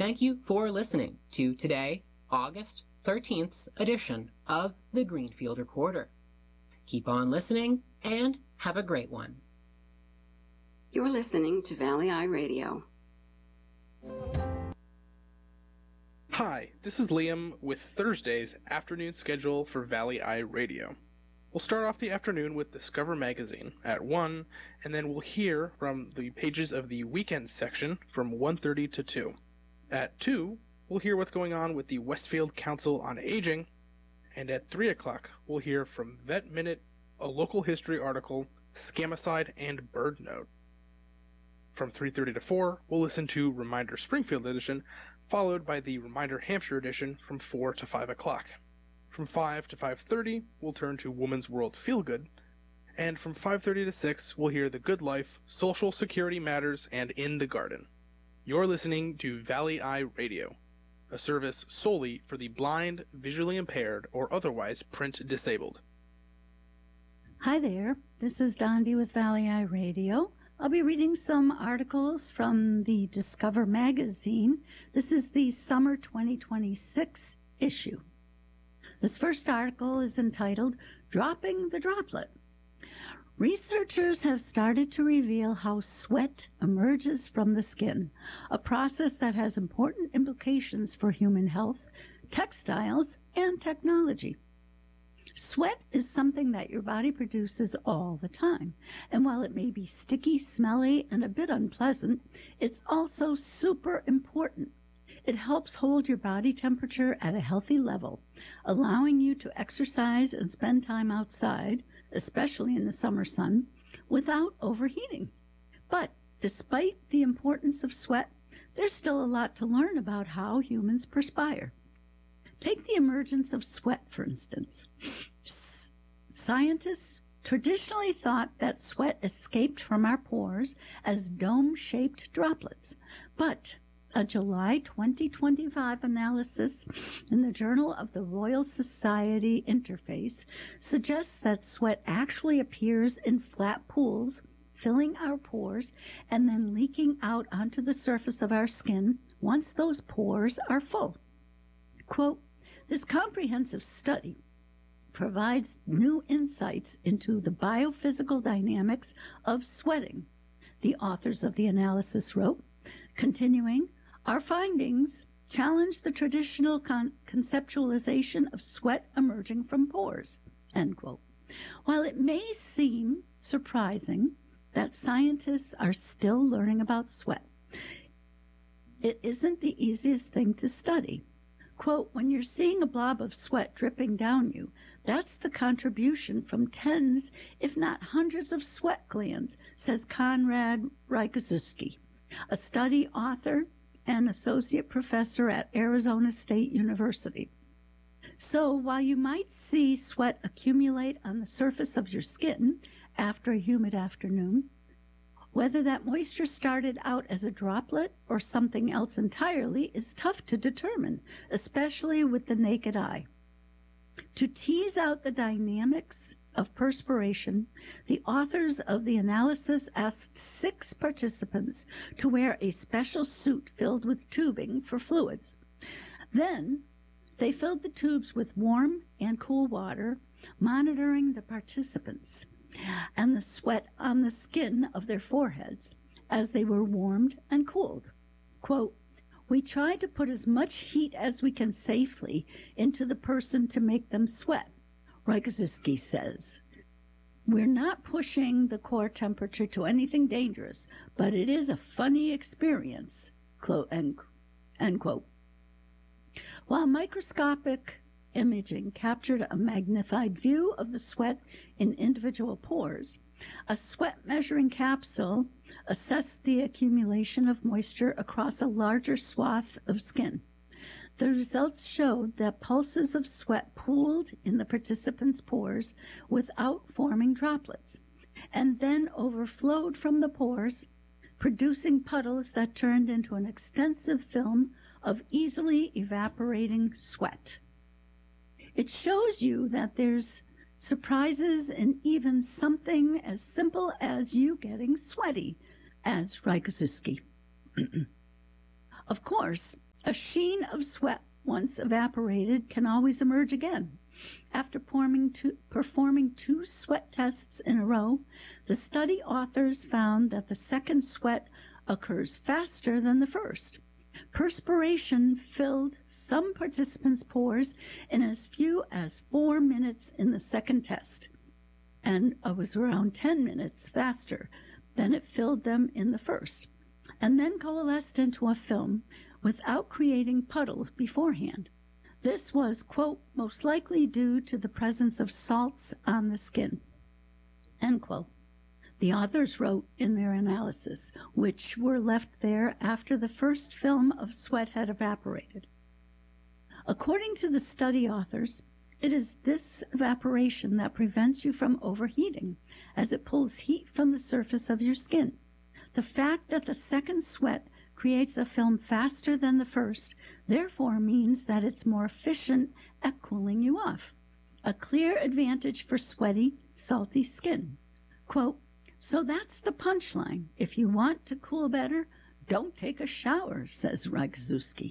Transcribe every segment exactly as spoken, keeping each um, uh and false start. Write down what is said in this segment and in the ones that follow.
thank you for listening to today, August thirteenth edition of the Greenfield Recorder. Keep on listening and have a great one. You're listening to Valley Eye Radio. Hi, this is Liam with Thursday's afternoon schedule for Valley Eye Radio. We'll start off the afternoon with Discover Magazine at one, and then we'll hear from the pages of the weekend section from one thirty to two. At two, we'll hear what's going on with the Westfield Council on Aging, and at three o'clock, we'll hear from Vet Minute, a local history article, Scamicide, and Bird Note. From three thirty to four, we'll listen to Reminder Springfield Edition, followed by the Reminder Hampshire Edition from four to five o'clock. From five to five thirty, we'll turn to Woman's World Feelgood, and from five thirty to six, we'll hear The Good Life, Social Security Matters, and In the Garden. You're listening to Valley Eye Radio, a service solely for the blind, visually impaired, or otherwise print disabled. Hi there, this is Dondi with Valley Eye Radio. I'll be reading some articles from the Discover Magazine. This is the summer twenty twenty-six issue. This first article is entitled, Dropping the Droplet. Researchers have started to reveal how sweat emerges from the skin, a process that has important implications for human health, textiles, and technology. Sweat is something that your body produces all the time, and while it may be sticky, smelly, and a bit unpleasant, it's also super important. It helps hold your body temperature at a healthy level, allowing you to exercise and spend time outside, especially in the summer sun, without overheating. But despite the importance of sweat, there's still a lot to learn about how humans perspire. Take the emergence of sweat, for instance. S- scientists traditionally thought that sweat escaped from our pores as dome-shaped droplets, but a July twenty twenty-five analysis in the Journal of the Royal Society Interface suggests that sweat actually appears in flat pools, filling our pores and then leaking out onto the surface of our skin once those pores are full. Quote, this comprehensive study provides new insights into the biophysical dynamics of sweating, the authors of the analysis wrote. Continuing, our findings challenge the traditional con- conceptualization of sweat emerging from pores, end quote. While it may seem surprising that scientists are still learning about sweat, it isn't the easiest thing to study. Quote, when you're seeing a blob of sweat dripping down you, that's the contribution from tens, if not hundreds of sweat glands, says Konrad Rajkowski, a study author and associate professor at Arizona State University. So while you might see sweat accumulate on the surface of your skin after a humid afternoon, whether that moisture started out as a droplet or something else entirely is tough to determine, especially with the naked eye. To tease out the dynamics of perspiration, the authors of the analysis asked six participants to wear a special suit filled with tubing for fluids. Then, they filled the tubes with warm and cool water, monitoring the participants and the sweat on the skin of their foreheads as they were warmed and cooled. Quote, we tried to put as much heat as we can safely into the person to make them sweat, Rajkowski says. We're not pushing the core temperature to anything dangerous, but it is a funny experience, end, end quote. While microscopic imaging captured a magnified view of the sweat in individual pores, a sweat measuring capsule assessed the accumulation of moisture across a larger swath of skin. The results showed that pulses of sweat pooled in the participants' pores without forming droplets, and then overflowed from the pores, producing puddles that turned into an extensive film of easily evaporating sweat. It shows you that there's surprises in even something as simple as you getting sweaty, as Rajkowski. Of course, A sheen of sweat, once evaporated, can always emerge again. After performing two, performing two sweat tests in a row, the study authors found that the second sweat occurs faster than the first. Perspiration filled some participants' pores in as few as four minutes in the second test, and it was around ten minutes faster than it filled them in the first, and then coalesced into a film without creating puddles beforehand. This was, quote, most likely due to the presence of salts on the skin, end quote. The authors wrote in their analysis, which were left there after the first film of sweat had evaporated. According to the study authors, it is this evaporation that prevents you from overheating, as it pulls heat from the surface of your skin. The fact that the second sweat creates a film faster than the first, therefore means that it's more efficient at cooling you off. A clear advantage for sweaty, salty skin. Quote, so that's the punchline. If you want to cool better, don't take a shower, says Ragzuski.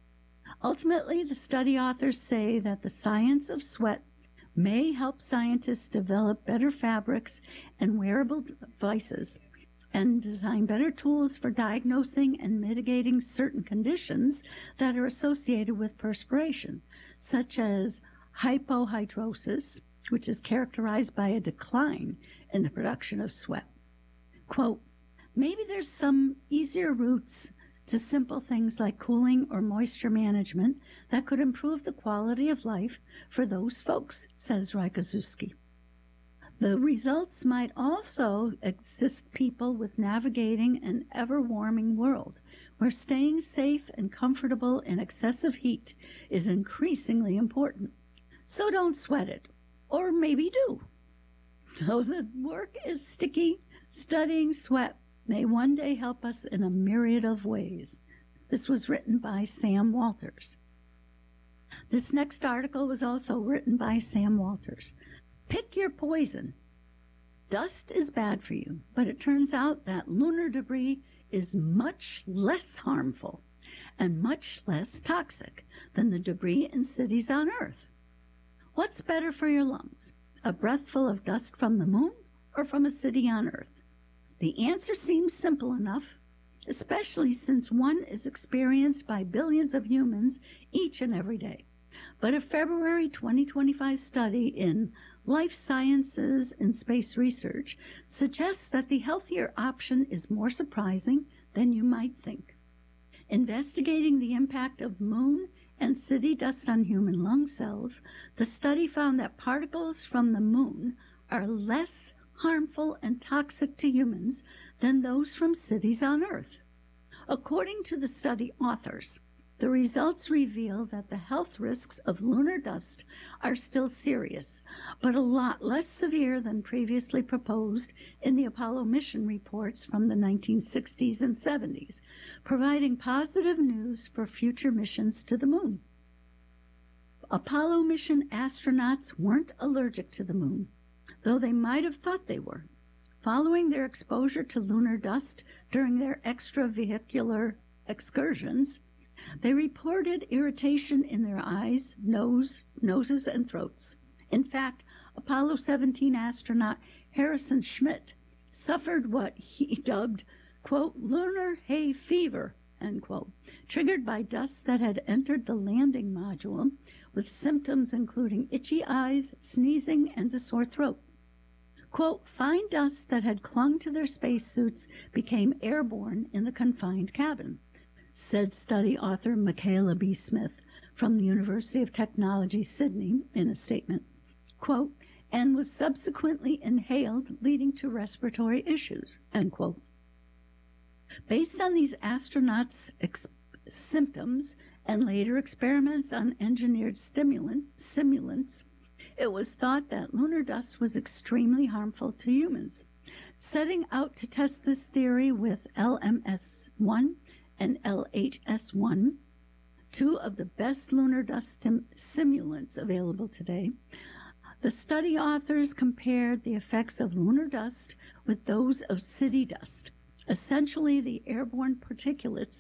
Ultimately, the study authors say that the science of sweat may help scientists develop better fabrics and wearable devices and design better tools for diagnosing and mitigating certain conditions that are associated with perspiration, such as hypohidrosis, which is characterized by a decline in the production of sweat. Quote, maybe there's some easier routes to simple things like cooling or moisture management that could improve the quality of life for those folks, says Ragzuski. The results might also assist people with navigating an ever-warming world, where staying safe and comfortable in excessive heat is increasingly important. So don't sweat it, or maybe do. So the work is sticky. Studying sweat may one day help us in a myriad of ways. This was written by Sam Walters. This next article was also written by Sam Walters. Pick your poison. Dust is bad for you, but it turns out that lunar debris is much less harmful and much less toxic than the debris in cities on Earth. What's better for your lungs, a breath full of dust from the moon or from a city on Earth? The answer seems simple enough, especially since one is experienced by billions of humans each and every day. But a February twenty twenty-five study in Life Sciences and Space Research suggests that the healthier option is more surprising than you might think. Investigating the impact of moon and city dust on human lung cells, the study found that particles from the moon are less harmful and toxic to humans than those from cities on Earth. According to the study authors, the results reveal that the health risks of lunar dust are still serious, but a lot less severe than previously proposed in the Apollo mission reports from the nineteen sixties and seventies, providing positive news for future missions to the moon. Apollo mission astronauts weren't allergic to the moon, though they might have thought they were. Following their exposure to lunar dust during their extravehicular excursions, they reported irritation in their eyes, nose, noses, and throats. In fact, Apollo seventeen astronaut Harrison Schmitt suffered what he dubbed, quote, lunar hay fever, end quote, triggered by dust that had entered the landing module, with symptoms including itchy eyes, sneezing, and a sore throat. Quote, fine dust that had clung to their spacesuits became airborne in the confined cabin, said study author Michaela B. Smith from the University of Technology, Sydney, in a statement, quote, and was subsequently inhaled, leading to respiratory issues, end quote. Based on these astronauts' ex- symptoms and later experiments on engineered stimulants, simulants, it was thought that lunar dust was extremely harmful to humans. Setting out to test this theory with L M S one and L H S one, two of the best lunar dust sim- simulants available today, the study authors compared the effects of lunar dust with those of city dust. Essentially, the airborne particulates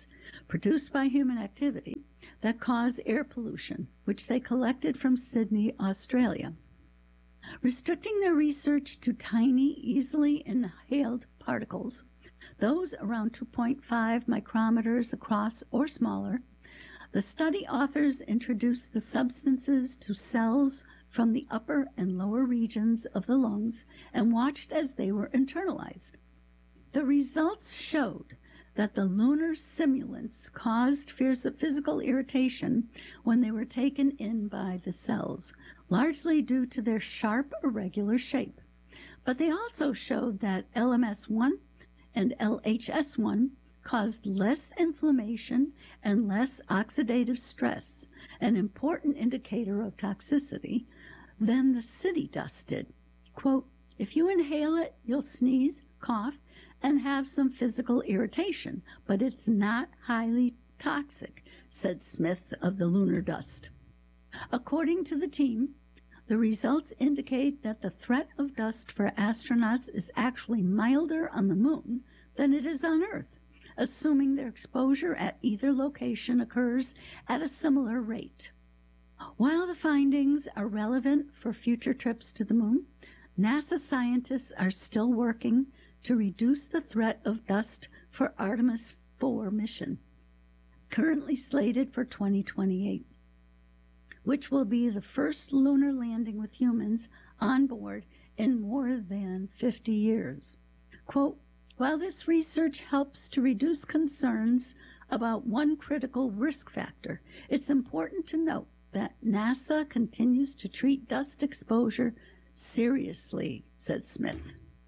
produced by human activity that cause air pollution, which they collected from Sydney, Australia. Restricting their research to tiny, easily inhaled particles, those around two point five micrometers across or smaller, the study authors introduced the substances to cells from the upper and lower regions of the lungs and watched as they were internalized. The results showed that the lunar simulants caused physical irritation when they were taken in by the cells, largely due to their sharp, irregular shape. But they also showed that L M S one and L H S one caused less inflammation and less oxidative stress, an important indicator of toxicity, than the city dust did. Quote, if you inhale it, you'll sneeze, cough, and have some physical irritation, but it's not highly toxic, said Smith of the lunar dust. According to the team, the results indicate that the threat of dust for astronauts is actually milder on the moon than it is on Earth, assuming their exposure at either location occurs at a similar rate. While the findings are relevant for future trips to the moon, NASA scientists are still working to reduce the threat of dust for Artemis four mission, currently slated for twenty twenty-eight, which will be the first lunar landing with humans on board in more than fifty years. Quote, while this research helps to reduce concerns about one critical risk factor, it's important to note that NASA continues to treat dust exposure seriously, said Smith.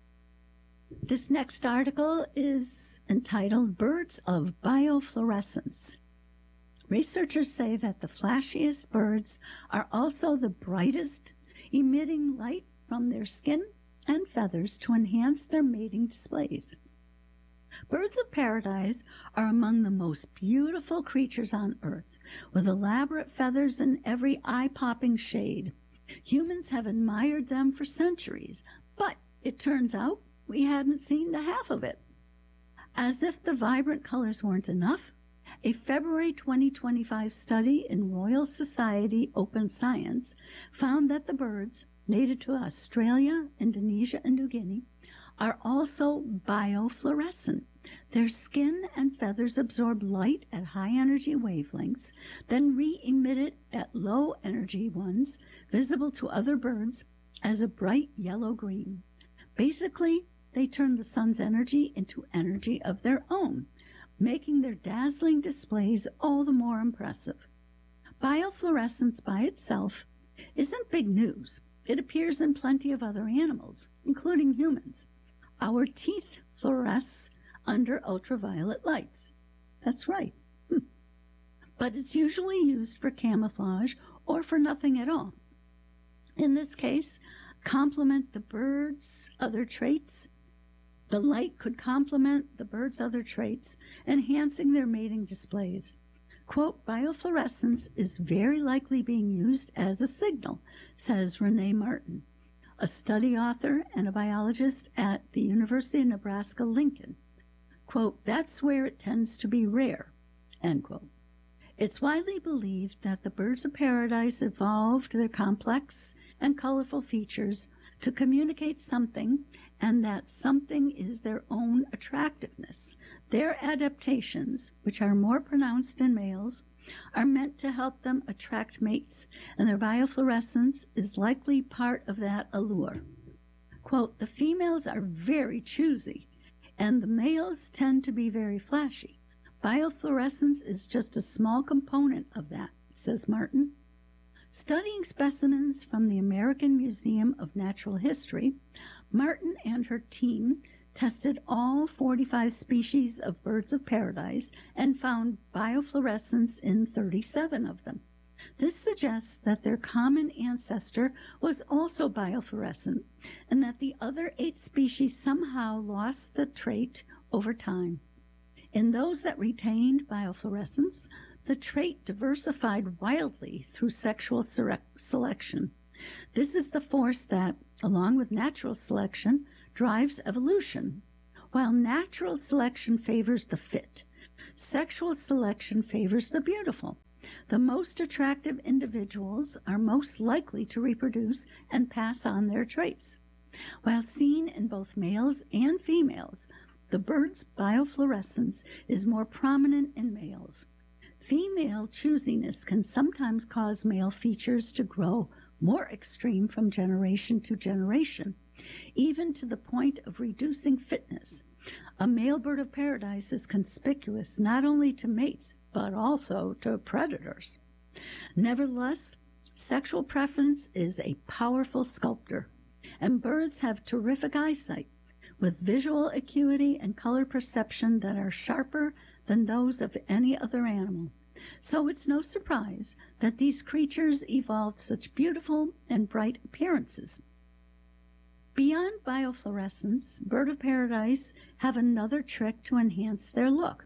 This next article is entitled Birds of Biofluorescence. Researchers say that the flashiest birds are also the brightest, emitting light from their skin and feathers to enhance their mating displays. Birds of paradise are among the most beautiful creatures on Earth, with elaborate feathers in every eye-popping shade. Humans have admired them for centuries, but it turns out we hadn't seen the half of it. As if the vibrant colors weren't enough, a February twenty twenty-five study in Royal Society Open Science found that the birds, native to Australia, Indonesia, and New Guinea, are also biofluorescent. Their skin and feathers absorb light at high energy wavelengths, then re-emit it at low energy ones, visible to other birds as a bright yellow-green. Basically, they turn the sun's energy into energy of their own, making their dazzling displays all the more impressive. Biofluorescence by itself isn't big news. It appears in plenty of other animals, including humans. Our teeth fluoresce under ultraviolet lights. That's right. Hmm. But it's usually used for camouflage or for nothing at all. In this case, complement the bird's other traits. The light could complement the bird's other traits, enhancing their mating displays. Quote, biofluorescence is very likely being used as a signal, says Renee Martin, a study author and a biologist at the University of Nebraska-Lincoln. Quote, that's where it tends to be rare, end quote. It's widely believed that the birds of paradise evolved their complex and colorful features to communicate something, and that something is their own attractiveness. Their adaptations, which are more pronounced in males, are meant to help them attract mates, and their biofluorescence is likely part of that allure. Quote, the females are very choosy, and the males tend to be very flashy. Biofluorescence is just a small component of that, says Martin. Studying specimens from the American Museum of Natural History, Martin and her team tested all forty-five species of birds of paradise and found biofluorescence in thirty-seven of them. This suggests that their common ancestor was also biofluorescent, and that the other eight species somehow lost the trait over time. In those that retained biofluorescence, the trait diversified wildly through sexual selection. This is the force that, along with natural selection, drives evolution. While natural selection favors the fit, Sexual selection favors the beautiful. The most attractive individuals are most likely to reproduce and pass on their traits. While seen in both males and females, the bird's biofluorescence is more prominent in males. Female choosiness can sometimes cause male features to grow more extreme from generation to generation, even to the point of reducing fitness. A male bird of paradise is conspicuous not only to mates, but also to predators. Nevertheless, sexual preference is a powerful sculptor, and birds have terrific eyesight, with visual acuity and color perception that are sharper than those of any other animal. So it's no surprise that these creatures evolved such beautiful and bright appearances. Beyond biofluorescence, bird of paradise have another trick to enhance their look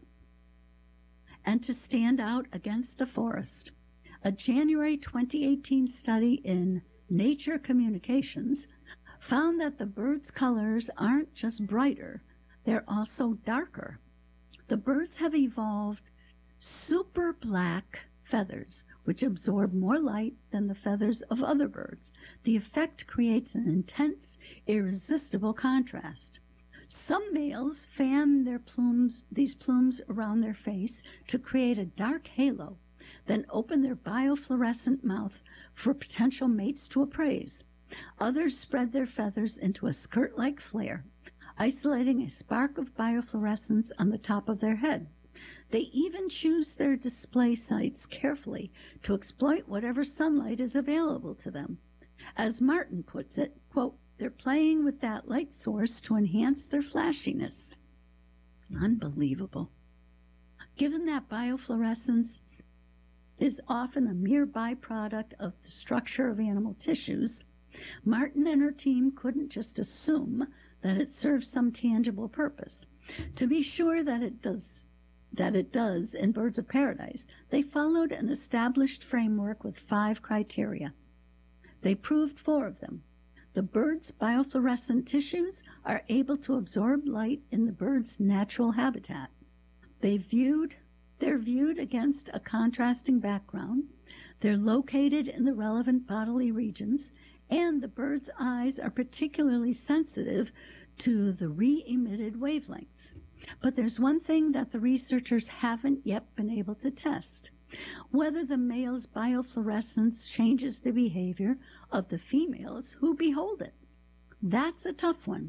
and to stand out against the forest. A January twenty eighteen study in Nature Communications found that the bird's colors aren't just brighter, they're also darker. The birds have evolved super black feathers, which absorb more light than the feathers of other birds. The effect creates an intense, irresistible contrast. Some males fan their plumes, these plumes around their face to create a dark halo, then open their biofluorescent mouth for potential mates to appraise. Others spread their feathers into a skirt-like flare, isolating a spark of biofluorescence on the top of their head. They even choose their display sites carefully to exploit whatever sunlight is available to them. As Martin puts it, quote, they're playing with that light source to enhance their flashiness. Unbelievable. Given that biofluorescence is often a mere byproduct of the structure of animal tissues, Martin and her team couldn't just assume that it serves some tangible purpose. To be sure that it does that it does in birds of paradise, they followed an established framework with five criteria. They proved four of them. The bird's biofluorescent tissues are able to absorb light in the bird's natural habitat. They viewed, they're viewed against a contrasting background. They're located in the relevant bodily regions, and the bird's eyes are particularly sensitive to the re-emitted wavelengths. But there's one thing that the researchers haven't yet been able to test: whether the male's biofluorescence changes the behavior of the females who behold it. That's a tough one,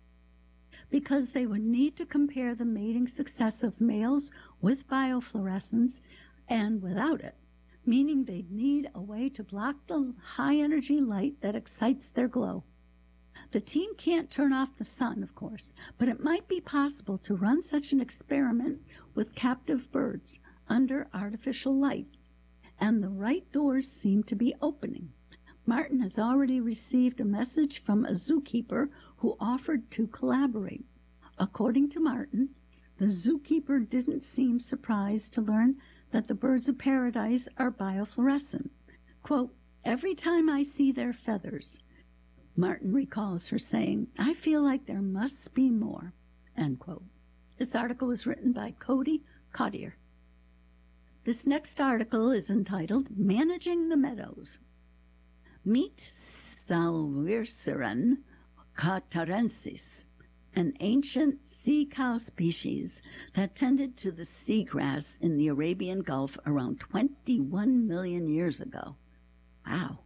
because they would need to compare the mating success of males with biofluorescence and without it, meaning they'd need a way to block the high-energy light that excites their glow. The team can't turn off the sun, of course, but it might be possible to run such an experiment with captive birds under artificial light, and the right doors seem to be opening. Martin has already received a message from a zookeeper who offered to collaborate. According to Martin, the zookeeper didn't seem surprised to learn that the birds of paradise are biofluorescent. Quote, every time I see their feathers, Martin recalls her saying, I feel like there must be more, end quote. This article was written by Cody Cottier. This next article is entitled Managing the Meadows. Meet Salvirceran catarensis, an ancient sea cow species that tended to the seagrass in the Arabian Gulf around twenty-one million years ago. Wow.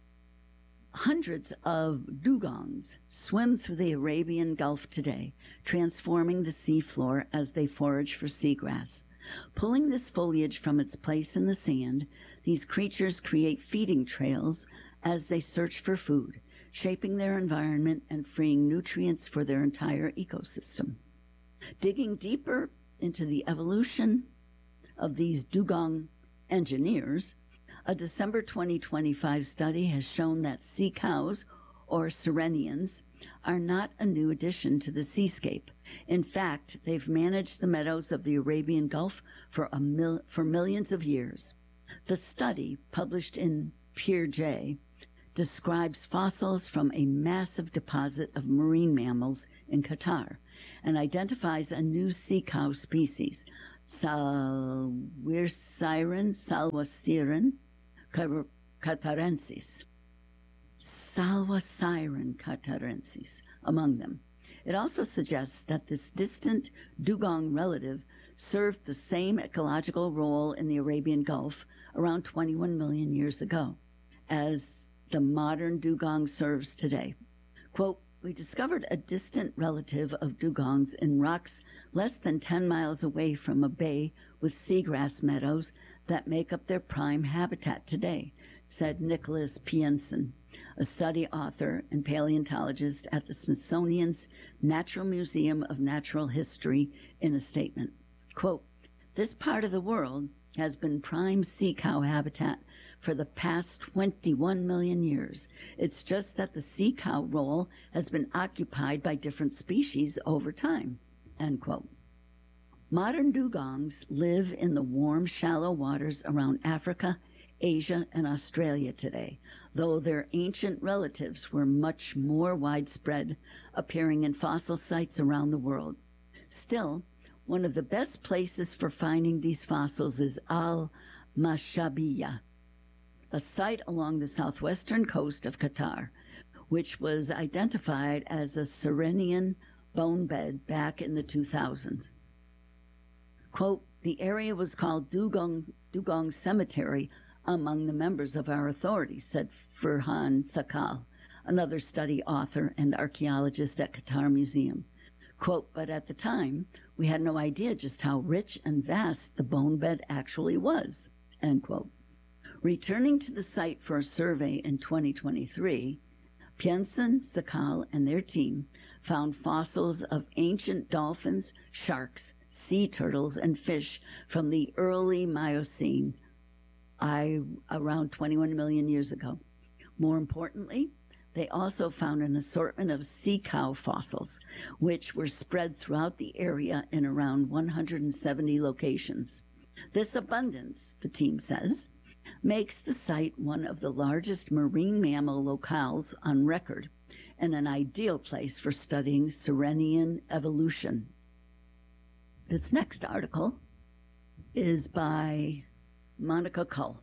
Hundreds of dugongs swim through the Arabian Gulf today, transforming the seafloor as they forage for seagrass. Pulling this foliage from its place in the sand, these creatures create feeding trails as they search for food, shaping their environment and freeing nutrients for their entire ecosystem. Digging deeper into the evolution of these dugong engineers, a December twenty twenty-five study has shown that sea cows, or sirenians, are not a new addition to the seascape. In fact, they've managed the meadows of the Arabian Gulf for, a mil- for millions of years. The study, published in Peer J, describes fossils from a massive deposit of marine mammals in Qatar and identifies a new sea cow species, Salwirsiren, Salwasiren catarensis. Salwasiren catarensis among them. It also suggests that this distant dugong relative served the same ecological role in the Arabian Gulf around twenty-one million years ago as the modern dugong serves today. Quote, we discovered a distant relative of dugongs in rocks less than ten miles away from a bay with seagrass meadows that make up their prime habitat today, said Nicholas Piensen, a study author and paleontologist at the Smithsonian's Natural Museum of Natural History, in a statement. Quote, this part of the world has been prime sea cow habitat for the past twenty-one million years. It's just that the sea cow role has been occupied by different species over time, end quote. Modern dugongs live in the warm, shallow waters around Africa, Asia, and Australia today, though their ancient relatives were much more widespread, appearing in fossil sites around the world. Still, one of the best places for finding these fossils is Al-Mashabiya, a site along the southwestern coast of Qatar, which was identified as a Sirenian bone bed back in the two thousands. Quote, the area was called Dugong, Dugong Cemetery among the members of our authorities, said Furhan Sakal, another study author and archaeologist at Qatar Museum. Quote, but at the time, we had no idea just how rich and vast the bone bed actually was, end quote. Returning to the site for a survey in twenty twenty-three, Piensen, Sakal, and their team found fossils of ancient dolphins, sharks, sea turtles, and fish from the early Miocene, I, around twenty-one million years ago. More importantly, they also found an assortment of sea cow fossils, which were spread throughout the area in around one hundred seventy locations. This abundance, the team says, makes the site one of the largest marine mammal locales on record and an ideal place for studying Sirenian evolution. This next article is by Monica Cull.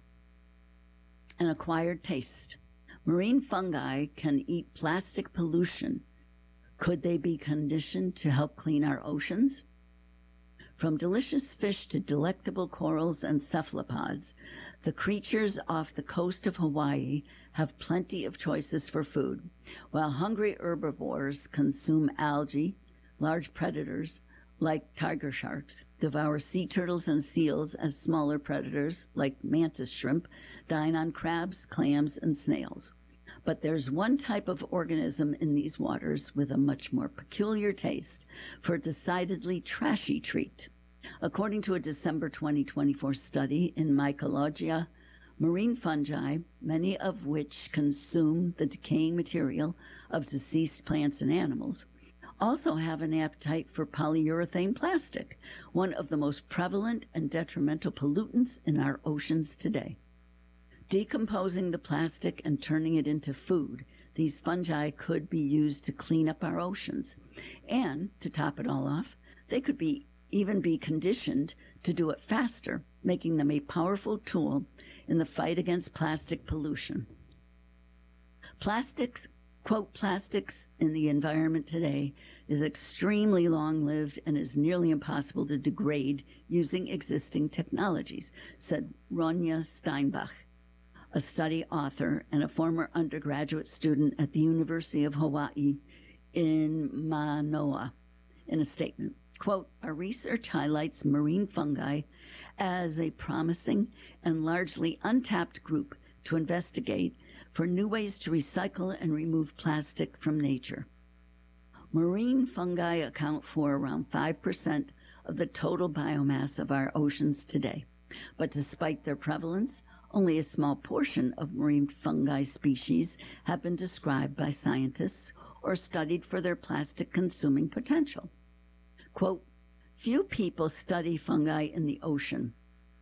An acquired taste. Marine fungi can eat plastic pollution. Could they be conditioned to help clean our oceans? From delicious fish to delectable corals and cephalopods, the creatures off the coast of Hawaii have plenty of choices for food, while hungry herbivores consume algae. Large predators, like tiger sharks, devour sea turtles and seals, as smaller predators, like mantis shrimp, dine on crabs, clams, and snails. But there's one type of organism in these waters with a much more peculiar taste for a decidedly trashy treat. According to a December twenty twenty-four study in Mycologia, marine fungi, many of which consume the decaying material of deceased plants and animals, also have an appetite for polyurethane plastic, one of the most prevalent and detrimental pollutants in our oceans today. Decomposing the plastic and turning it into food, these fungi could be used to clean up our oceans. And, to top it all off, they could be even be conditioned to do it faster, making them a powerful tool in the fight against plastic pollution. Plastics, quote, plastics in the environment today is extremely long-lived and is nearly impossible to degrade using existing technologies, said Ronja Steinbach, a study author and a former undergraduate student at the University of Hawaii in Manoa, in a statement. Quote, our research highlights marine fungi as a promising and largely untapped group to investigate for new ways to recycle and remove plastic from nature. Marine fungi account for around five percent of the total biomass of our oceans today, but despite their prevalence, only a small portion of marine fungi species have been described by scientists or studied for their plastic-consuming potential. Quote, few people study fungi in the ocean,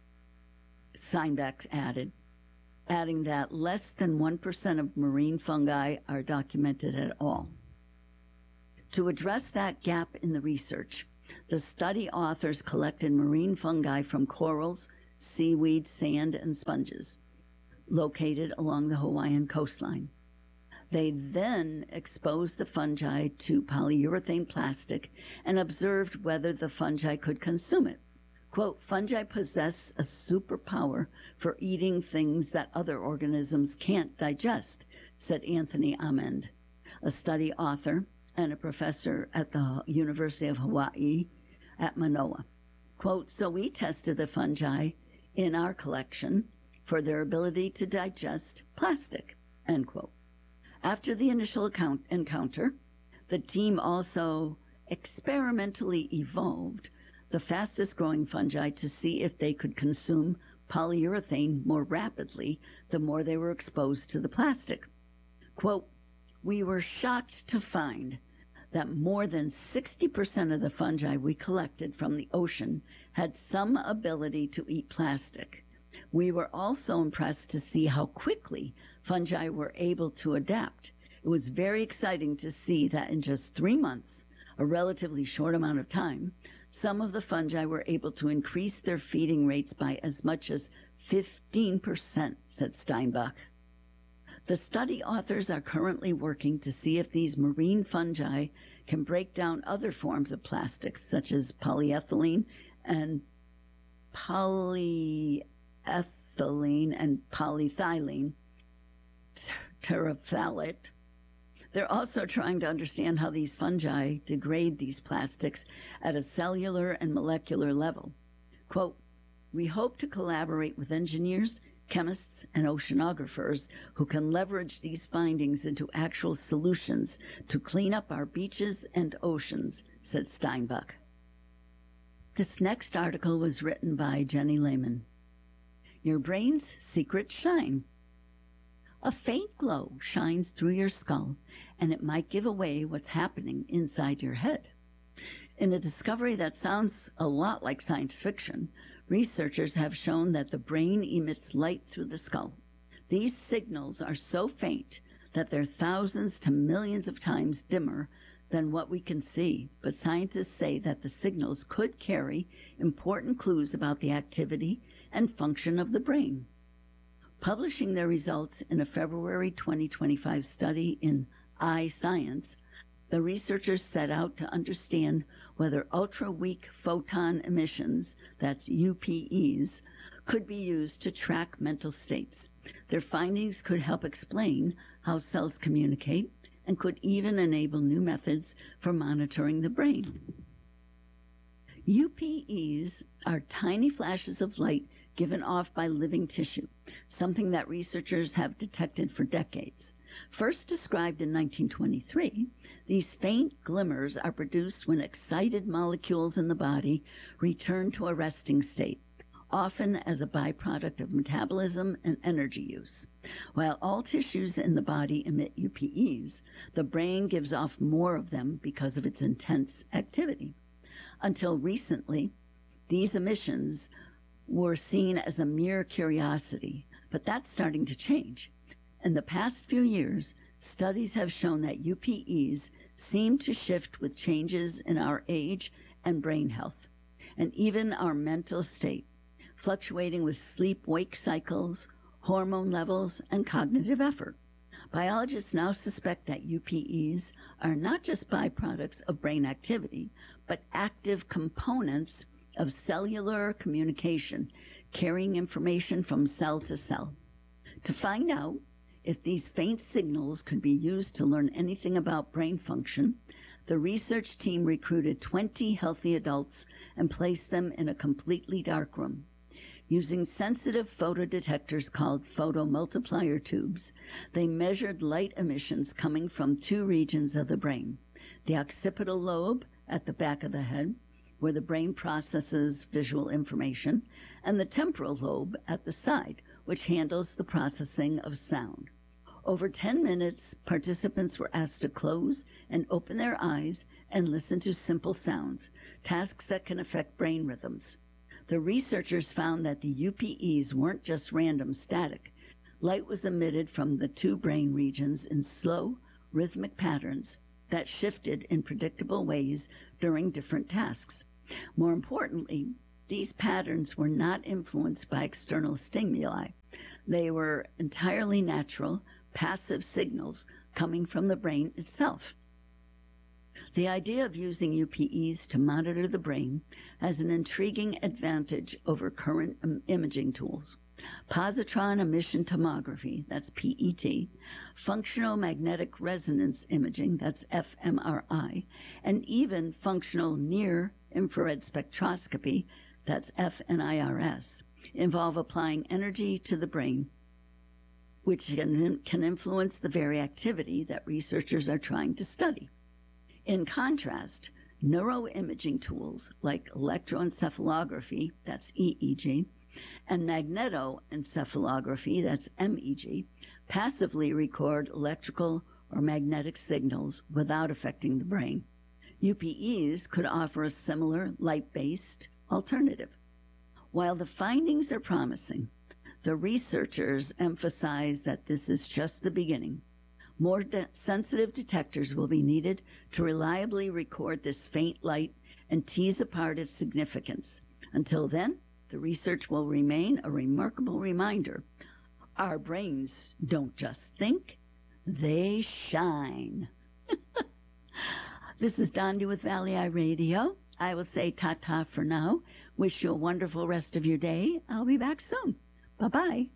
Steinbach added, adding that less than one percent of marine fungi are documented at all. To address that gap in the research, The study authors collected marine fungi from corals, seaweed, sand, and sponges located along the Hawaiian coastline. They then exposed the fungi to polyurethane plastic and observed whether the fungi could consume it. Quote, fungi possess a superpower for eating things that other organisms can't digest, said Anthony Amend, a study author and a professor at the University of Hawaii at Manoa. Quote, so we tested the fungi in our collection for their ability to digest plastic, end quote. After the initial account encounter, the team also experimentally evolved the fastest growing fungi to see if they could consume polyurethane more rapidly the more they were exposed to the plastic. Quote, we were shocked to find that more than sixty percent of the fungi we collected from the ocean had some ability to eat plastic. We were also impressed to see how quickly fungi were able to adapt. It was very exciting to see that in just three months, a relatively short amount of time, some of the fungi were able to increase their feeding rates by as much as fifteen percent, said Steinbach. The study authors are currently working to see if these marine fungi can break down other forms of plastics, such as polyethylene and polyethylene and polyethylene terephthalate. They're also trying to understand how these fungi degrade these plastics at a cellular and molecular level. Quote, we hope to collaborate with engineers, chemists, and oceanographers who can leverage these findings into actual solutions to clean up our beaches and oceans, said Steinbach. This next article was written by Jenny Lehman. Your brain's secret shine. A faint glow shines through your skull, and it might give away what's happening inside your head. In a discovery that sounds a lot like science fiction, researchers have shown that the brain emits light through the skull. These signals are so faint that they're thousands to millions of times dimmer than what we can see, but scientists say that the signals could carry important clues about the activity and function of the brain. Publishing their results in a February twenty twenty-five study in iScience, the researchers set out to understand whether ultra-weak photon emissions, that's U P Es, could be used to track mental states. Their findings could help explain how cells communicate and could even enable new methods for monitoring the brain. U P Es are tiny flashes of light given off by living tissue, something that researchers have detected for decades. First described in nineteen twenty-three, these faint glimmers are produced when excited molecules in the body return to a resting state, often as a byproduct of metabolism and energy use. While all tissues in the body emit U P Es, the brain gives off more of them because of its intense activity. Until recently, these emissions were seen as a mere curiosity, but that's starting to change. In the past few years, studies have shown that U P Es seem to shift with changes in our age and brain health, and even our mental state, fluctuating with sleep-wake cycles, hormone levels, and cognitive effort. Biologists now suspect that U P Es are not just byproducts of brain activity, but active components of cellular communication, carrying information from cell to cell. To find out if these faint signals could be used to learn anything about brain function, the research team recruited twenty healthy adults and placed them in a completely dark room. Using sensitive photodetectors called photomultiplier tubes, they measured light emissions coming from two regions of the brain, the occipital lobe at the back of the head, where the brain processes visual information, and the temporal lobe at the side, which handles the processing of sound. Over ten minutes, participants were asked to close and open their eyes and listen to simple sounds, tasks that can affect brain rhythms. The researchers found that the U P Es weren't just random static. Light was emitted from the two brain regions in slow, rhythmic patterns, that shifted in predictable ways during different tasks. More importantly, these patterns were not influenced by external stimuli. They were entirely natural, passive signals coming from the brain itself. The idea of using U P Es to monitor the brain has an intriguing advantage over current imaging tools. Positron emission tomography, that's P E T, functional magnetic resonance imaging, that's F M R I, and even functional near-infrared spectroscopy, that's F N I R S, involve applying energy to the brain, which can, can influence the very activity that researchers are trying to study. In contrast, neuroimaging tools like electroencephalography, that's E E G, and magnetoencephalography, that's M E G, passively record electrical or magnetic signals without affecting the brain. U P Es could offer a similar light-based alternative. While the findings are promising, the researchers emphasize that this is just the beginning. More de- sensitive detectors will be needed to reliably record this faint light and tease apart its significance. Until then, the research will remain a remarkable reminder. Our brains don't just think, they shine. This is Dondi with Valley Eye Radio. I will say ta-ta for now. Wish you a wonderful rest of your day. I'll be back soon. Bye-bye.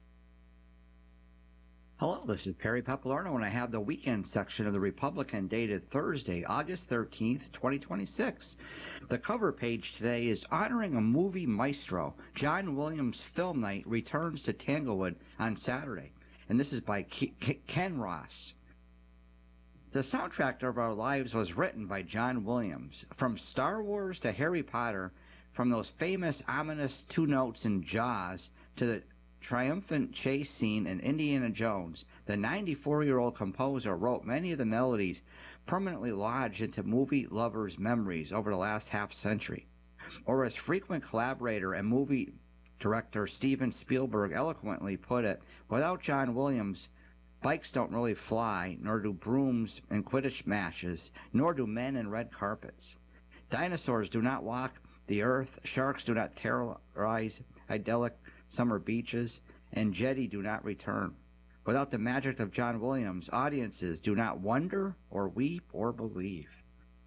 Hello, this is Perry Pappalardo, and I have the weekend section of the Republican dated Thursday, August thirteenth, twenty twenty-six. The cover page today is honoring a movie maestro. John Williams Film Night returns to Tanglewood on Saturday, and this is by Ken Ross. The soundtrack of our lives was written by John Williams. From Star Wars to Harry Potter, from those famous ominous two notes in Jaws to the triumphant chase scene in Indiana Jones, the ninety-four-year-old composer wrote many of the melodies permanently lodged into movie lovers' memories over the last half-century. Or as frequent collaborator and movie director Steven Spielberg eloquently put it, without John Williams, bikes don't really fly, nor do brooms in Quidditch matches, nor do men in red carpets. Dinosaurs do not walk the earth, sharks do not terrorize idyllic summer beaches, and Jedi do not return. Without the magic of John Williams, audiences do not wonder or weep or believe.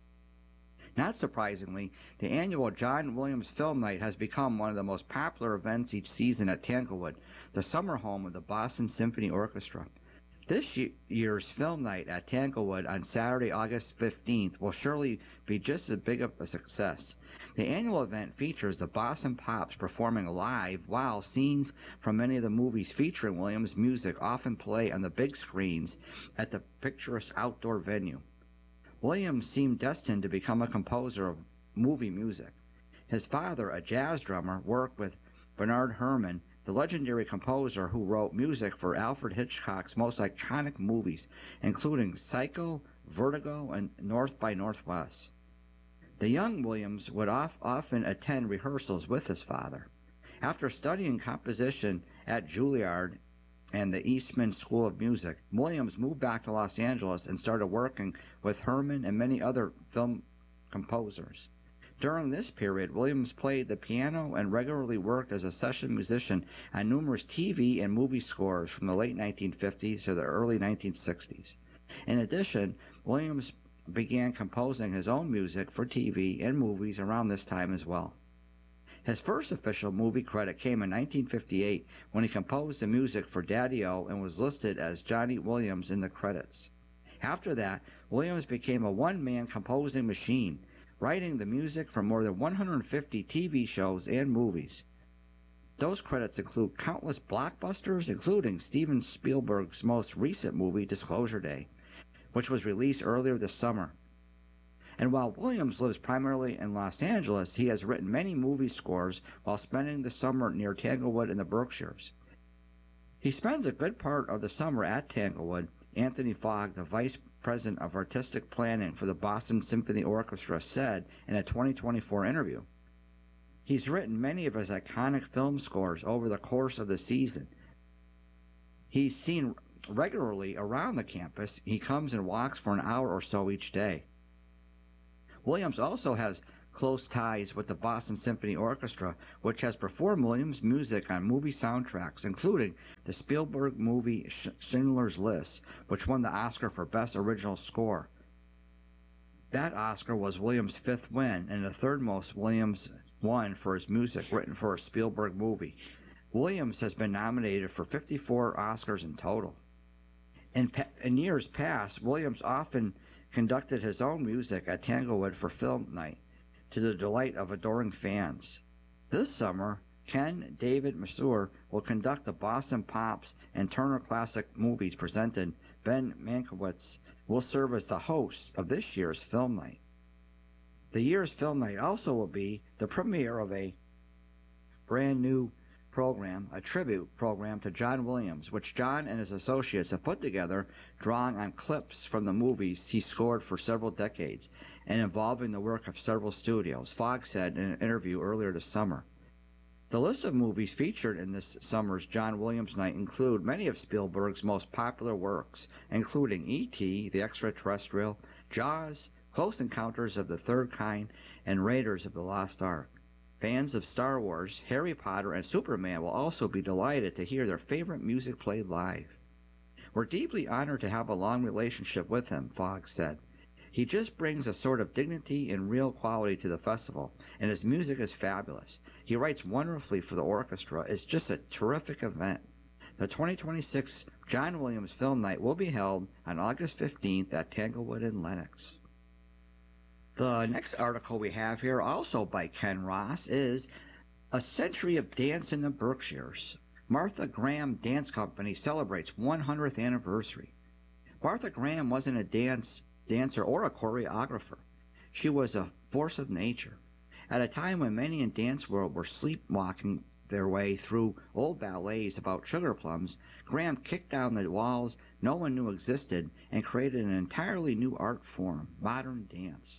Not surprisingly, the annual John Williams Film Night has become one of the most popular events each season at Tanglewood, the summer home of the Boston Symphony Orchestra. This year's film night at Tanglewood on Saturday, August fifteenth will surely be just as big of a success. The annual event features the Boston Pops performing live, while scenes from many of the movies featuring Williams' music often play on the big screens at the picturesque outdoor venue. Williams seemed destined to become a composer of movie music. His father, a jazz drummer, worked with Bernard Herrmann, the legendary composer who wrote music for Alfred Hitchcock's most iconic movies, including Psycho, Vertigo, and North by Northwest. The young Williams would off, often attend rehearsals with his father. After studying composition at Juilliard and the Eastman School of Music, Williams moved back to Los Angeles and started working with Herrmann and many other film composers. During this period, Williams played the piano and regularly worked as a session musician on numerous T V and movie scores from the late nineteen fifties to the early nineteen sixties. In addition, Williams began composing his own music for T V and movies around this time as well. His first official movie credit came in nineteen fifty-eight when he composed the music for Daddy-O and was listed as Johnny Williams in the credits. After that, Williams became a one-man composing machine, writing the music for more than one hundred fifty T V shows and movies. Those credits include countless blockbusters, including Steven Spielberg's most recent movie, Disclosure Day, which was released earlier this summer. And while Williams lives primarily in Los Angeles, he has written many movie scores while spending the summer near Tanglewood in the Berkshires. He spends a good part of the summer at Tanglewood. Anthony Fogg, the Vice President of Artistic Planning for the Boston Symphony Orchestra, said in a twenty twenty-four interview. He's written many of his iconic film scores over the course of the season. He's seen regularly around the campus. He comes and walks for an hour or so each day. Williams also has close ties with the Boston Symphony Orchestra, which has performed Williams' music on movie soundtracks, including the Spielberg movie Schindler's List, which won the Oscar for Best Original Score. That Oscar was Williams' fifth win and the third most Williams won for his music written for a Spielberg movie. Williams has been nominated for fifty-four Oscars in total. In, pa- in years past, Williams often conducted his own music at Tanglewood for film night, to the delight of adoring fans. This summer, Ken David Masur will conduct the Boston Pops and Turner Classic Movies presented. Ben Mankiewicz will serve as the host of this year's film night. The year's film night also will be the premiere of a brand new program, a tribute program to John Williams, which John and his associates have put together, drawing on clips from the movies he scored for several decades and involving the work of several studios, Fogg said in an interview earlier this summer. The list of movies featured in this summer's John Williams Night include many of Spielberg's most popular works, including E T, The Extraterrestrial, Jaws, Close Encounters of the Third Kind, and Raiders of the Lost Ark. Fans of Star Wars, Harry Potter, and Superman will also be delighted to hear their favorite music played live. We're deeply honored to have a long relationship with him, Fogg said. He just brings a sort of dignity and real quality to the festival, and his music is fabulous. He writes wonderfully for the orchestra. It's just a terrific event. The twenty twenty-six John Williams Film Night will be held on August fifteenth at Tanglewood in Lenox. The next article we have here, also by Ken Ross, is A Century of Dance in the Berkshires. Martha Graham Dance Company celebrates one hundredth anniversary. Martha Graham wasn't a dance dancer or a choreographer. She was a force of nature. At a time when many in dance world were sleepwalking their way through old ballets about sugar plums, Graham kicked down the walls no one knew existed and created an entirely new art form, modern dance.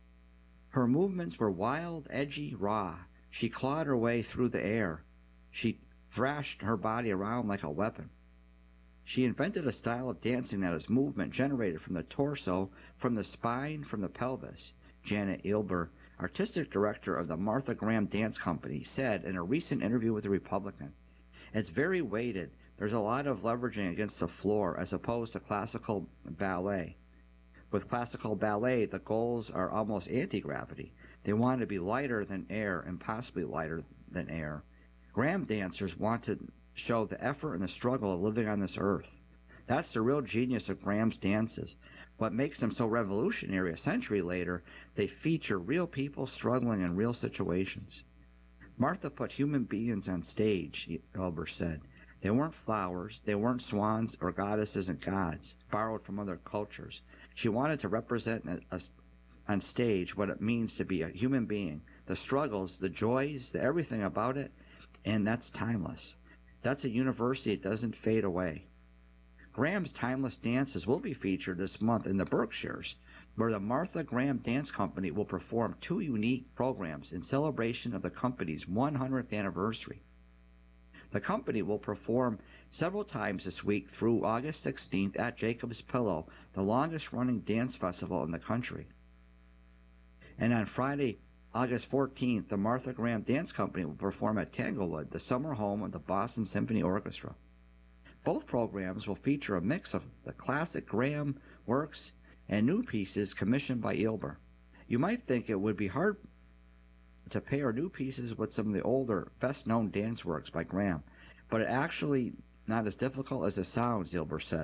Her movements were wild, edgy, raw. She clawed her way through the air. She thrashed her body around like a weapon. She invented a style of dancing that is movement generated from the torso, from the spine, from the pelvis. Janet Ilber, artistic director of the Martha Graham Dance Company, said in a recent interview with The Republican, "It's very weighted. There's a lot of leveraging against the floor as opposed to classical ballet. With classical ballet, the goals are almost anti-gravity. They want to be lighter than air and possibly lighter than air. Graham dancers want to show the effort and the struggle of living on this earth. That's the real genius of Graham's dances. What makes them so revolutionary a century later, they feature real people struggling in real situations. Martha put human beings on stage," Elber said. "They weren't flowers, they weren't swans or goddesses and gods, borrowed from other cultures. She wanted to represent a, a, on stage what it means to be a human being, the struggles, the joys, the everything about it, and that's timeless. That's a university that doesn't fade away." Graham's timeless dances will be featured this month in the Berkshires, where the Martha Graham Dance Company will perform two unique programs in celebration of the company's one hundredth anniversary. The company will perform several times this week through August sixteenth at Jacob's Pillow, the longest-running dance festival in the country. And on Friday, August fourteenth, the Martha Graham Dance Company will perform at Tanglewood, the summer home of the Boston Symphony Orchestra. Both programs will feature a mix of the classic Graham works and new pieces commissioned by Ilber. You might think it would be hard to pair new pieces with some of the older, best-known dance works by Graham, but it actually not as difficult as it sounds, Ilber said.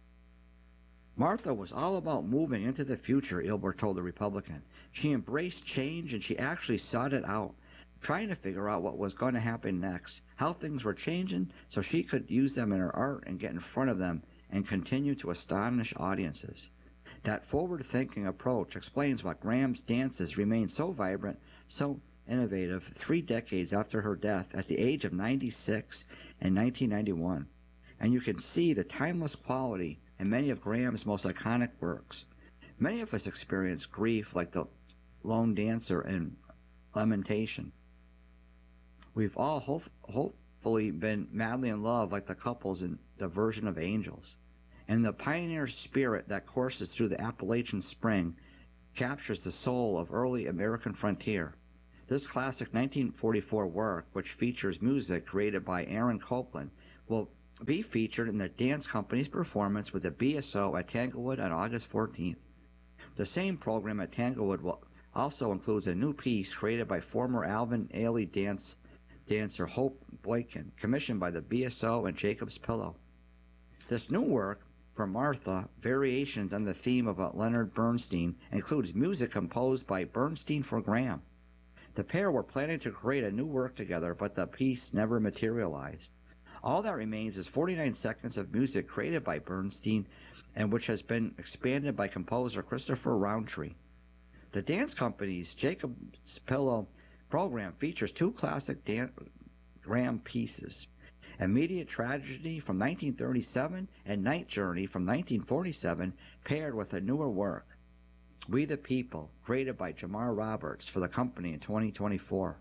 Martha was all about moving into the future, Ilber told the Republican. She embraced change and she actually sought it out, trying to figure out what was going to happen next, how things were changing so she could use them in her art and get in front of them and continue to astonish audiences. That forward-thinking approach explains why Graham's dances remain so vibrant, so innovative three decades after her death at the age of ninety-six in nineteen ninety-one. And you can see the timeless quality in many of Graham's most iconic works. Many of us experience grief like the lone dancer in Lamentation. We've all hope, hopefully been madly in love like the couples in The Version of Angels. and the pioneer spirit that courses through the Appalachian Spring captures the soul of early American frontier. This classic nineteen forty-four work, which features music created by Aaron Copland, will be featured in the dance company's performance with the B S O at Tanglewood on August fourteenth. The same program at Tanglewood will also includes a new piece created by former Alvin Ailey dance dancer Hope Boykin, commissioned by the B S O and Jacob's Pillow. This new work for Martha, variations on the theme of Leonard Bernstein, includes music composed by Bernstein for Graham. The pair were planning to create a new work together, but the piece never materialized. All that remains is forty-nine seconds of music created by Bernstein and which has been expanded by composer Christopher Roundtree. The dance company's Jacob's Pillow program features two classic Dan- Graham pieces, Immediate Tragedy from nineteen thirty-seven and Night Journey from nineteen forty-seven, paired with a newer work, We the People, created by Jamar Roberts for the company in twenty twenty-four.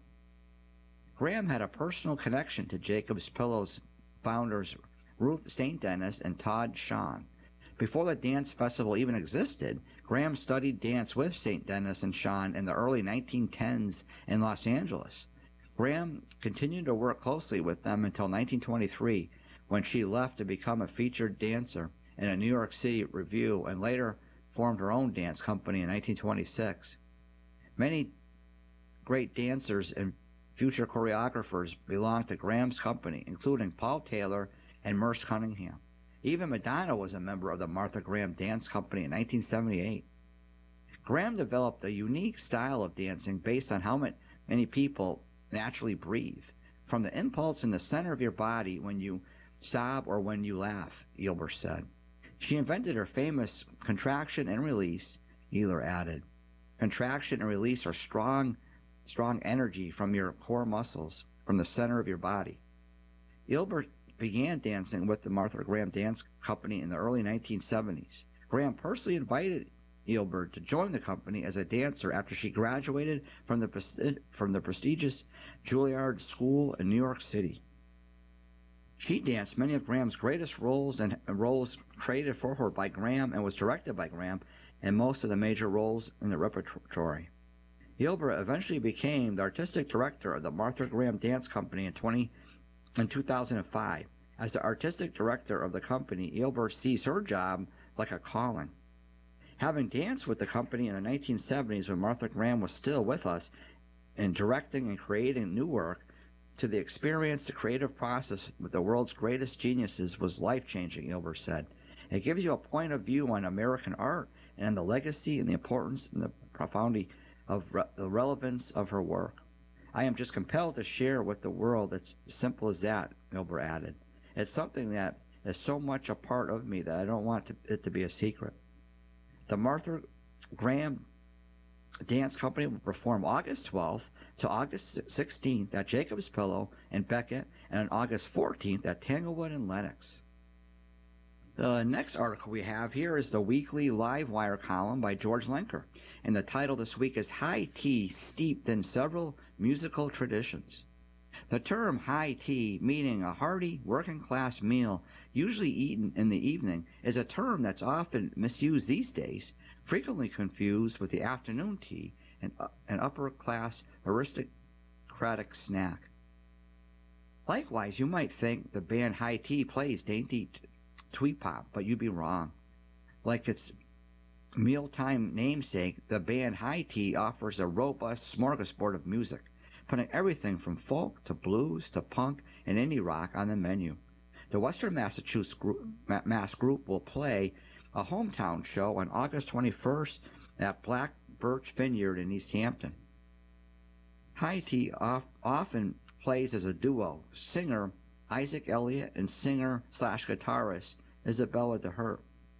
Graham had a personal connection to Jacob's Pillow's founders Ruth Saint Denis and Todd Shawn. Before the dance festival even existed, Graham studied dance with Saint Denis and Shawn in the early nineteen tens in Los Angeles. Graham continued to work closely with them until nineteen twenty-three, when she left to become a featured dancer in a New York City revue and later formed her own dance company in nineteen twenty-six. Many great dancers and future choreographers belonged to Graham's company, including Paul Taylor and Merce Cunningham. Even Madonna was a member of the Martha Graham Dance Company in nineteen seventy-eight. Graham developed a unique style of dancing based on how many people naturally breathe, from the impulse in the center of your body when you sob or when you laugh, Eilber said. She invented her famous contraction and release, Eilber added. Contraction and release are strong, strong energy from your core muscles, from the center of your body. Eilber began dancing with the Martha Graham Dance Company in the early nineteen seventies. Graham personally invited Eilber to join the company as a dancer after she graduated from the, from the prestigious Juilliard School in New York City. She danced many of Graham's greatest roles and roles created for her by Graham and was directed by Graham in most of the major roles in the repertory. Eilber eventually became the artistic director of the Martha Graham Dance Company in, twenty, in two thousand five. As the artistic director of the company, Eilber sees her job like a calling. Having danced with the company in the nineteen seventies when Martha Graham was still with us and directing and creating new work, to the experience, the creative process with the world's greatest geniuses was life-changing, Eilber said. It gives you a point of view on American art and the legacy and the importance and the profundity of re- the relevance of her work. I am just compelled to share with the world. It's as simple as that, Eilber added. It's something that is so much a part of me that I don't want to, it to be a secret. The Martha Graham Dance Company will perform August twelfth to August sixteenth at Jacob's Pillow in Beckett and on August fourteenth at Tanglewood and Lenox. The next article we have here is the weekly Livewire column by George Lenker, and the title this week is High Tea Steeped in Several Musical Traditions. The term high tea, meaning a hearty, working-class meal usually eaten in the evening, is a term that's often misused these days, frequently confused with the afternoon tea, an, uh, an upper-class aristocratic snack. Likewise, you might think the band High Tea plays dainty t- tweet pop, but you'd be wrong. Like its mealtime namesake, the band High Tea offers a robust smorgasbord of music, putting everything from folk to blues to punk and indie rock on the menu. The Western Massachusetts group, Mass group will play a hometown show on August twenty-first at Black Birch Vineyard in East Hampton. High Tea off, often plays as a duo, singer Isaac Elliott and singer slash guitarist Isabella DeHert.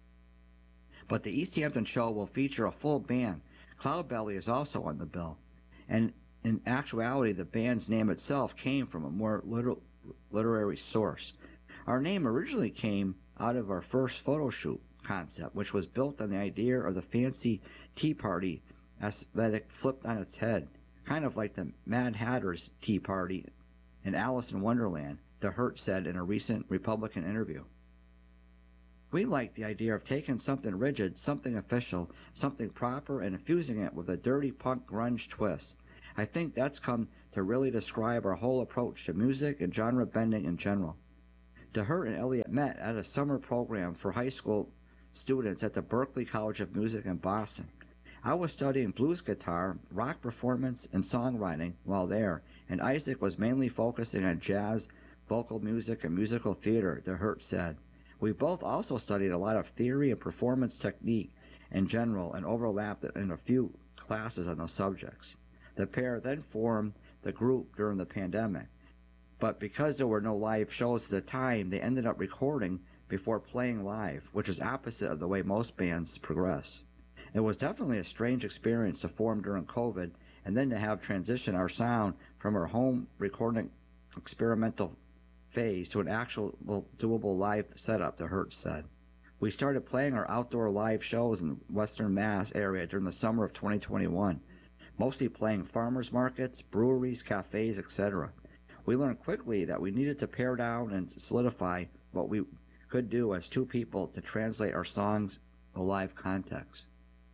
But the East Hampton show will feature a full band. Cloudbelly is also on the bill. And in actuality, the band's name itself came from a more literal, literary source. Our name originally came out of our first photo shoot concept, which was built on the idea of the fancy tea party aesthetic flipped on its head, kind of like the Mad Hatter's Tea Party in Alice in Wonderland, DeHert said in a recent Republican interview. We like the idea of taking something rigid, something official, something proper, and infusing it with a dirty punk grunge twist. I think that's come to really describe our whole approach to music and genre bending in general. DeHert and Elliott met at a summer program for high school students at the Berklee College of Music in Boston. I was studying blues guitar, rock performance, and songwriting while there, and Isaac was mainly focusing on jazz, vocal music, and musical theater, DeHert said. We both also studied a lot of theory and performance technique in general and overlapped in a few classes on those subjects. The pair then formed the group during the pandemic, but because there were no live shows at the time, they ended up recording before playing live, which is opposite of the way most bands progress. It was definitely a strange experience to form during COVID and then to have transitioned our sound from our home recording experimental phase to an actual doable live setup, DeHert said. We started playing our outdoor live shows in Western Mass area during the summer of twenty twenty-one, mostly playing farmers markets, breweries, cafes, et cetera. We learned quickly that we needed to pare down and solidify what we could do as two people to translate our songs in a live context.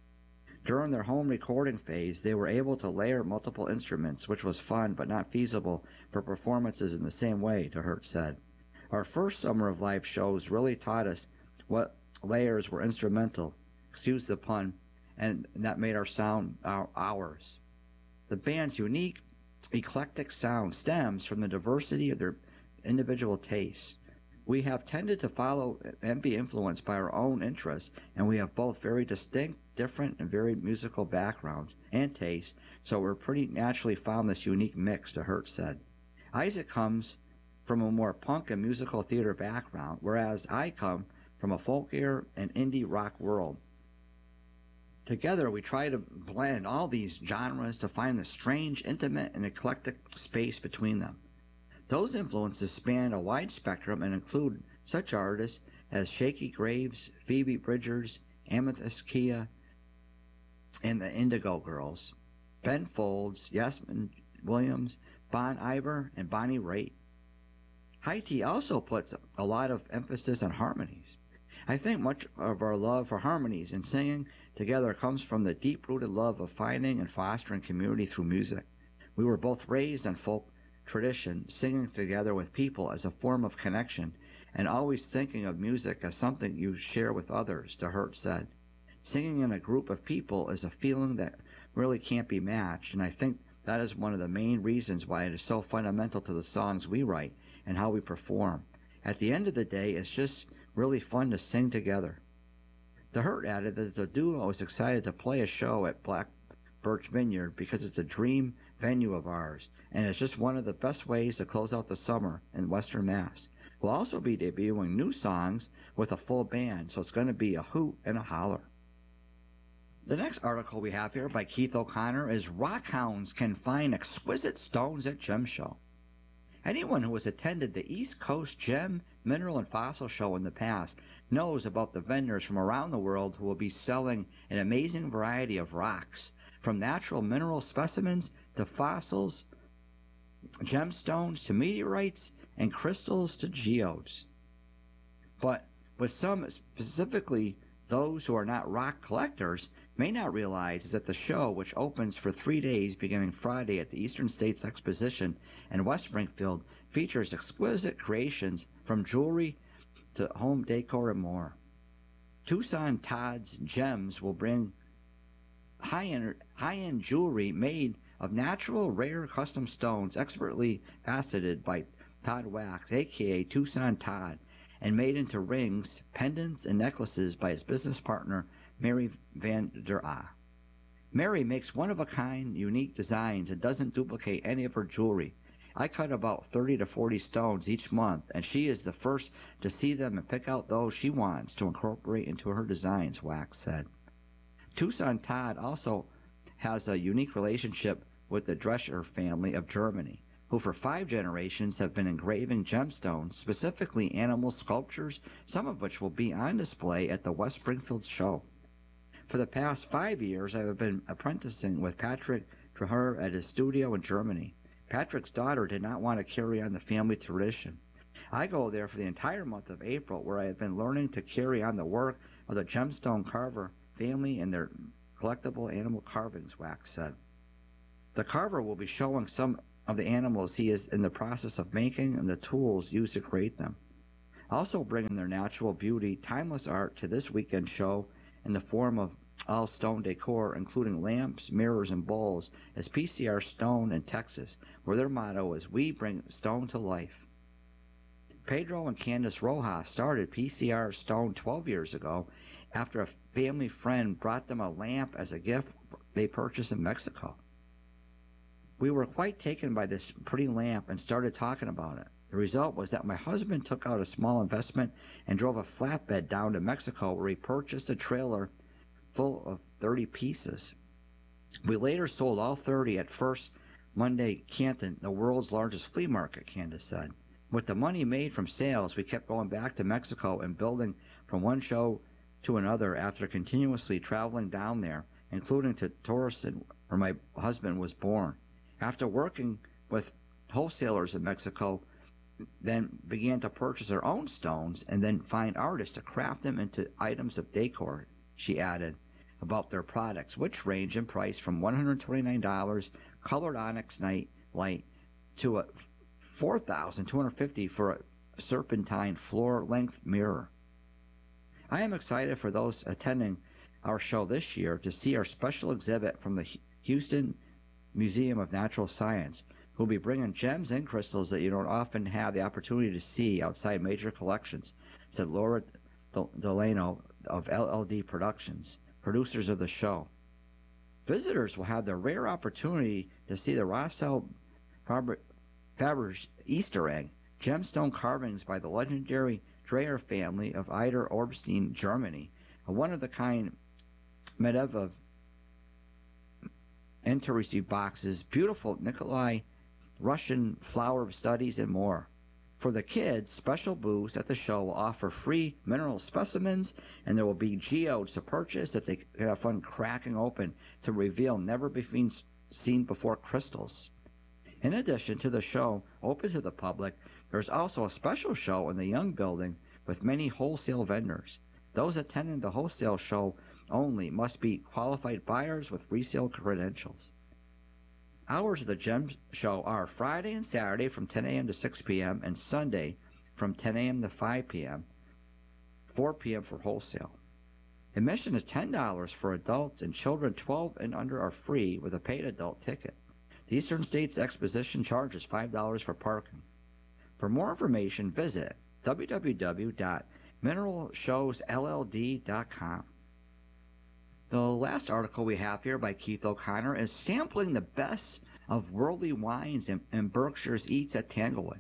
During their home recording phase, they were able to layer multiple instruments, which was fun but not feasible for performances in the same way, DeHert said. Our first summer of live shows really taught us what layers were instrumental, excuse the pun, and that made our sound our, ours. The band's unique, eclectic sound stems from the diversity of their individual tastes. We have tended to follow and be influenced by our own interests, and we have both very distinct, different, and very musical backgrounds and tastes, so we're pretty naturally found this unique mix, DeHert said. Isaac comes from a more punk and musical theater background, whereas I come from a folkier and indie rock world. Together, we try to blend all these genres to find the strange, intimate, and eclectic space between them. Those influences span a wide spectrum and include such artists as Shaky Graves, Phoebe Bridgers, Amethyst Kia, and the Indigo Girls, Ben Folds, Yasmin Williams, Bon Iver, and Bonnie Raitt. High Tea also puts a lot of emphasis on harmonies. I think much of our love for harmonies and singing together comes from the deep-rooted love of finding and fostering community through music. We were both raised on folk tradition, singing together with people as a form of connection, and always thinking of music as something you share with others, DeHert said. Singing in a group of people is a feeling that really can't be matched, and I think that is one of the main reasons why it is so fundamental to the songs we write and how we perform. At the end of the day, it's just really fun to sing together. DeHert added that the duo is excited to play a show at Black Birch Vineyard because it's a dream venue of ours, and it's just one of the best ways to close out the summer in Western Mass. We'll also be debuting new songs with a full band, so it's going to be a hoot and a holler. The next article we have here by Keith O'Connor is Rockhounds Can Find Exquisite Stones at Gem Show. Anyone who has attended the East Coast Gem, Mineral, and Fossil Show in the past knows about the vendors from around the world who will be selling an amazing variety of rocks, from natural mineral specimens to fossils, gemstones to meteorites, and crystals to geodes. But with some, specifically those who are not rock collectors, may not realize is that the show, which opens for three days beginning Friday at the Eastern States Exposition in West Springfield, features exquisite creations from jewelry to home decor and more. Tucson Todd's Gems will bring high-end, high-end jewelry made of natural, rare custom stones expertly faceted by Todd Wax, aka Tucson Todd, and made into rings, pendants, and necklaces by his business partner, Mary Van der Ah. Mary makes one-of-a-kind, unique designs and doesn't duplicate any of her jewelry. I cut about thirty to forty stones each month, and she is the first to see them and pick out those she wants to incorporate into her designs, Wax said. Tucson Todd also has a unique relationship with the Drescher family of Germany, who for five generations have been engraving gemstones, specifically animal sculptures, some of which will be on display at the West Springfield show. For the past five years, I have been apprenticing with Patrick Dreher at his studio in Germany. Patrick's daughter did not want to carry on the family tradition. I go there for the entire month of April, where I have been learning to carry on the work of the Gemstone Carver family and their collectible animal carvings, Wax said. The carver will be showing some of the animals he is in the process of making and the tools used to create them. Also bringing their natural beauty, timeless art to this weekend show in the form of all stone decor, including lamps, mirrors, and bowls, is P C R Stone in Texas, where their motto is "We bring stone to life." Pedro and Candace Rojas started P C R Stone twelve years ago after a family friend brought them a lamp as a gift they purchased in Mexico. We were quite taken by this pretty lamp and started talking about it. The result was that my husband took out a small investment and drove a flatbed down to Mexico, where he purchased a trailer full of thirty pieces. We later sold all thirty at First Monday Canton, the world's largest flea market, Candace said. With the money made from sales, we kept going back to Mexico and building from one show to another after continuously traveling down there, including to Torreson, where my husband was born. After working with wholesalers in Mexico, then began to purchase their own stones and then find artists to craft them into items of decor, she added about their products, which range in price from one hundred twenty-nine dollars colored onyx night light to a four thousand two hundred fifty dollars for a serpentine floor-length mirror. I am excited for those attending our show this year to see our special exhibit from the Houston Museum of Natural Science, who will be bringing gems and crystals that you don't often have the opportunity to see outside major collections, said Laura Delano of L L D Productions, producers of the show. Visitors will have the rare opportunity to see the Rossel Faber's Easter egg, gemstone carvings by the legendary Dreyer family of Eider Orbstein, Germany, a one-of-the-kind medieval entry boxes, beautiful Nikolai Russian flower studies, and more. For the kids, special booths at the show will offer free mineral specimens, and there will be geodes to purchase that they can have fun cracking open to reveal never-seen-before crystals. In addition to the show open to the public, there's also a special show in the Young Building with many wholesale vendors. Those attending the wholesale show only must be qualified buyers with resale credentials. Hours of the Gem Show are Friday and Saturday from ten a.m. to six p.m. and Sunday from ten a.m. to five p.m., four p.m. for wholesale. Admission is ten dollars for adults, and children twelve and under are free with a paid adult ticket. The Eastern States Exposition charges five dollars for parking. For more information, visit w w w dot mineral shows l l d dot com. The last article we have here by Keith O'Connor is sampling the best of worldly wines in, in Berkshire's Eats at Tanglewood.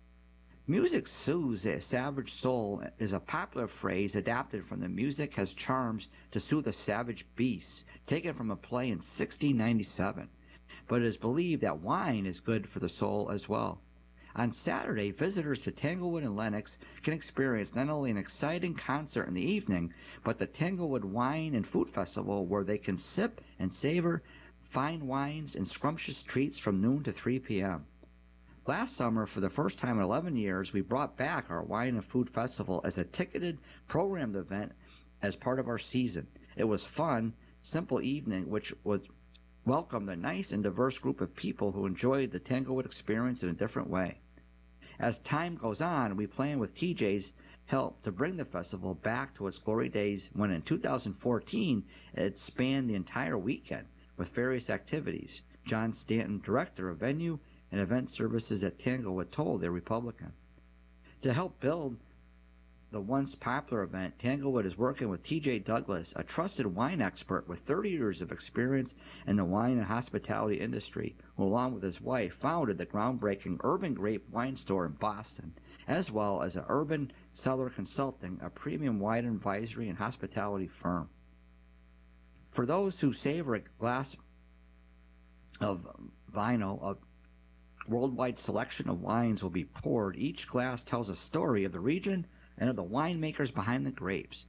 Music soothes a savage soul is a popular phrase adapted from the Music Has Charms to Soothe a Savage Beast, taken from a play in sixteen ninety-seven. But it is believed that wine is good for the soul as well. On Saturday, visitors to Tanglewood and Lenox can experience not only an exciting concert in the evening, but the Tanglewood Wine and Food Festival, where they can sip and savor fine wines and scrumptious treats from noon to three p.m. Last summer, for the first time in eleven years, we brought back our Wine and Food Festival as a ticketed, programmed event as part of our season. It was fun, simple evening, which would welcome the nice and diverse group of people who enjoyed the Tanglewood experience in a different way. As time goes on, we plan with T J's help to bring the festival back to its glory days when in two thousand fourteen it spanned the entire weekend with various activities. John Stanton, director of venue and event services at Tanglewood, told the Republican. To help build the once popular event, Tanglewood is working with T J Douglas, a trusted wine expert with thirty years of experience in the wine and hospitality industry, who along with his wife founded the groundbreaking Urban Grape Wine Store in Boston, as well as an Urban Cellar Consulting, a premium wine advisory and hospitality firm. For those who savor a glass of vinyl, a worldwide selection of wines will be poured. Each glass tells a story of the region and of the winemakers behind the grapes.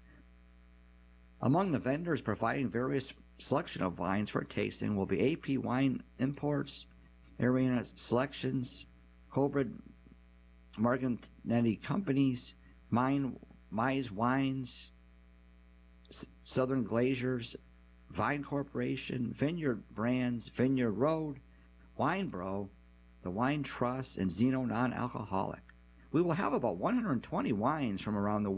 Among the vendors providing various selection of wines for tasting will be A P Wine Imports, Arena Selections, Cobra Margottetti Companies, Mine, Mize Wines, S- Southern Glaciers, Vine Corporation, Vineyard Brands, Vineyard Road, Winebro, the Wine Trust, and Zeno Non-Alcoholic. We will have about one hundred twenty wines from around the